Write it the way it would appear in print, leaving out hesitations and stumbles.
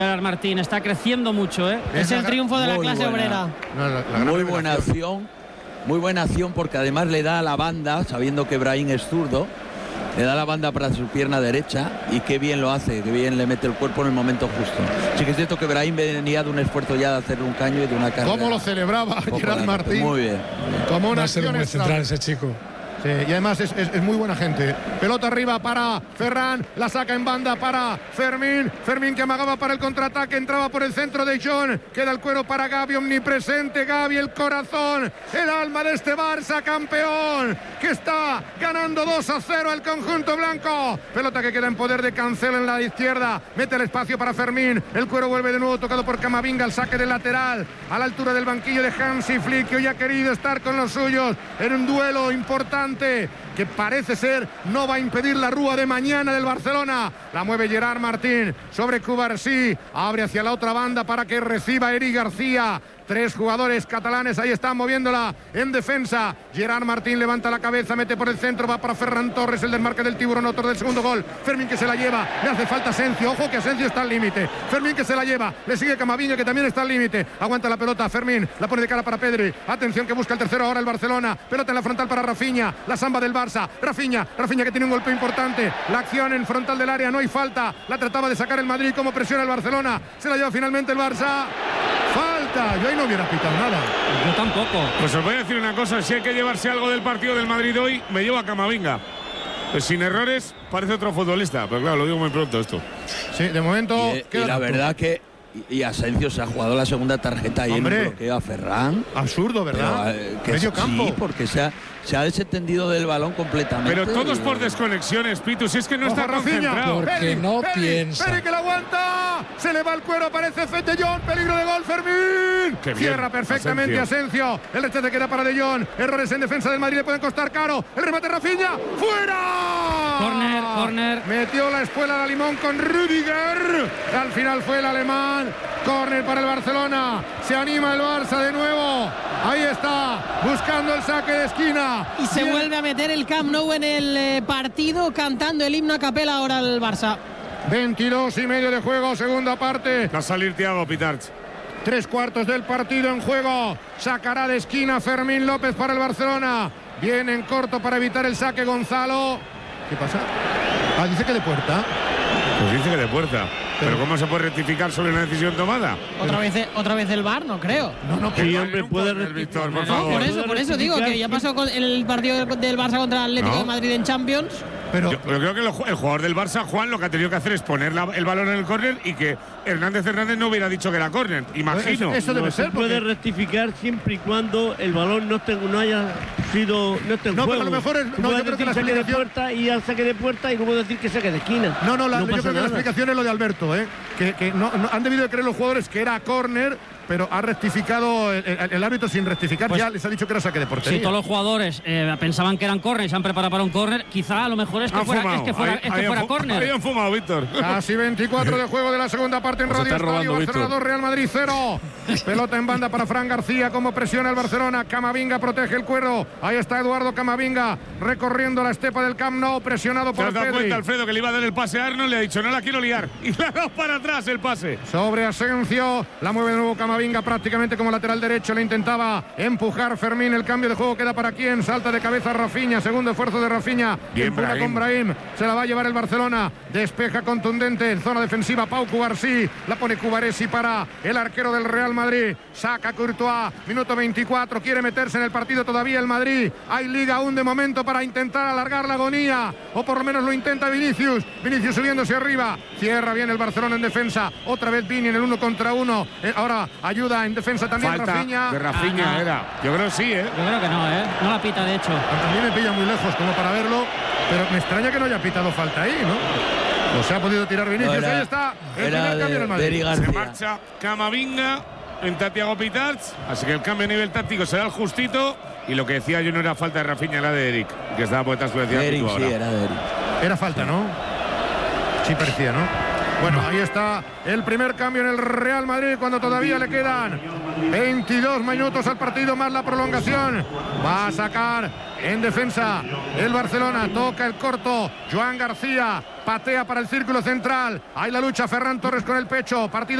Gerard Martín está creciendo mucho, ¿eh? Es el triunfo de la clase obrera. Muy buena acción. Muy buena acción porque además le da a la banda, sabiendo que Brahim es zurdo, le da la banda para su pierna derecha y qué bien lo hace, qué bien le mete el cuerpo en el momento justo. Sí que es cierto que Brahim venía de un esfuerzo ya de hacer un caño y de una carrera. ¿Cómo lo celebraba Gerard Martín? Muy bien. Como una Va a ser un buen central ese chico. Sí, y además es muy buena gente. Pelota arriba para Ferran, la saca en banda para Fermín. Fermín que amagaba para el contraataque, entraba por el centro de John. Queda el cuero para Gavi, omnipresente Gavi, el corazón, el alma de este Barça campeón, que está ganando 2-0 el conjunto blanco. Pelota que queda en poder de Cancelo en la izquierda. Mete el espacio para Fermín. El cuero vuelve de nuevo tocado por Camavinga, el saque del lateral a la altura del banquillo de Hansi Flick, que hoy ha querido estar con los suyos en un duelo importante que parece ser no va a impedir la rúa de mañana del Barcelona. La mueve Gerard Martín sobre Cubarsí, abre hacia la otra banda para que reciba Eric García. Tres jugadores catalanes ahí están moviéndola en defensa. Gerard Martín levanta la cabeza, mete por el centro, va para Ferran Torres, el desmarque del tiburón, autor del segundo gol. Fermín que se la lleva, le hace falta Asensio, ojo que Asensio está al límite. Fermín que se la lleva, le sigue Camavinga que también está al límite. Aguanta la pelota Fermín, la pone de cara para Pedri. Atención que busca el tercero ahora el Barcelona. Pelota en la frontal para Rafinha, la samba del Barça. Rafinha que tiene un golpe importante. La acción en frontal del área, no hay falta. La trataba de sacar el Madrid, como presiona el Barcelona. Se la lleva finalmente el Barça. Falta, yo ahí no hubiera pitado nada. Yo tampoco. Pues os voy a decir una cosa, si hay que llevarse algo del partido del Madrid hoy, me llevo a Camavinga. Pues sin errores, parece otro futbolista, pero claro, lo digo muy pronto esto. Sí, de momento. Y la verdad que Asensio se ha jugado la segunda tarjeta ahí en el bloqueo a Ferran. Absurdo, ¿verdad? Medio campo. Sí, porque se ha desentendido del balón completamente. Pero todos por desconexiones, Pitu, si es que no está concentrado. Porque no piensa. Peri que la aguanta. Se le va el cuero, aparece Fete John. Peligro de gol, Fermín. Cierra perfectamente Asensio. El rechace queda para De Jong. Errores en defensa del Madrid le pueden costar caro. El remate Rafinha. ¡Fuera! Corner. Metió la espuela de Limón con Rüdiger. Al final fue el alemán. Córner para el Barcelona. Se anima el Barça de nuevo. Ahí está, buscando el saque de esquina. Y se vuelve a meter el Camp Nou en el partido, cantando el himno a capela ahora el Barça. 22:30 de juego, segunda parte. Va a salir Thiago Pitarch. 3/4 del partido en juego. Sacará de esquina Fermín López para el Barcelona. Viene en corto para evitar el saque Gonzalo. ¿Qué pasa? Dice que de puerta. Pues dice que de puerta. Pero ¿cómo se puede rectificar sobre una decisión tomada? Otra vez el VAR, no creo. No, que hombre puede rectificar, por favor. Por eso digo que ya pasó con el partido del Barça contra el Atlético de Madrid en Champions. Pero yo creo que el jugador del Barça, Juan, lo que ha tenido que hacer es poner el balón en el córner y que Hernández no hubiera dicho que era córner. Imagino. Eso debe ser. Se puede rectificar siempre y cuando el balón no esté en juego. Pero a lo mejor yo creo que la saque de puerta y al saque de puerta y luego decir que saque de esquina. Yo creo que la explicación es lo de Alberto, que no han debido de creer los jugadores que era córner, pero ha rectificado el árbitro sin rectificar, pues, ya les ha dicho que era saque de portería. Si todos los jugadores pensaban que eran córner y se han preparado para un córner, quizá a lo mejor es que fuera córner. Ahí han fumado, Víctor. Casi 24 de juego de la segunda parte en Radio Estadio. Barcelona 2, Real Madrid 0. Pelota en banda para Fran García, como presiona el Barcelona. Camavinga protege el cuero. Ahí está Eduardo Camavinga recorriendo la estepa del Camp Nou, presionado por Pedri. ¿Te has dado cuenta, Alfredo, que le iba a dar el pase a Arnold? Le ha dicho, no la quiero liar. Y le ha dado para atrás el pase. Sobre Asensio, la mueve de nuevo Camavinga prácticamente como lateral derecho. Le intentaba empujar Fermín. El cambio de juego queda para quién. Salta de cabeza Rafinha. Segundo esfuerzo de Rafinha. Bien, con Brahim. Se la va a llevar el Barcelona. Despeja contundente en zona defensiva Pau Cubarsí. La pone Cubaresi para el arquero del Real Madrid. Saca Courtois. Minuto 24. Quiere meterse en el partido todavía el Madrid. Hay liga aún de momento para intentar alargar la agonía. O por lo menos lo intenta Vinicius. Vinicius subiéndose arriba. Cierra bien el Barcelona en defensa. Otra vez Vini en el 1 contra 1. Ahora ayuda en defensa también Falta Rafinha. De Rafinha era. Yo creo que sí, Yo creo que no, No la pita, de hecho. A mí me pilla muy lejos como para verlo. Pero me extraña que no haya pitado falta ahí, ¿no? O se ha podido tirar Vinicius. Ahí está. El primer cambio en el Madrid. Se marcha Camavinga. Entra Thiago Pitarch. Así que el cambio a nivel táctico será el justito. Y lo que decía yo no era falta de Rafinha, era de Eric, que estaba por detrás, lo decía Eric, tú ahora. sí, era de Eric. Era falta, ¿no? Sí parecía, ¿no? Bueno, ahí está el primer cambio en el Real Madrid cuando todavía le quedan 22 minutos al partido más la prolongación. Va a sacar en defensa el Barcelona. Toca el corto Joan García. patea para el círculo central. Hay la lucha, Ferran Torres con el pecho, partido